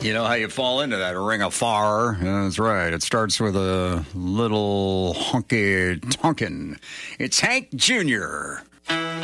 You know how you fall into that ring of fire? That's right. It starts with a little honky tonkin'. It's Hank Jr.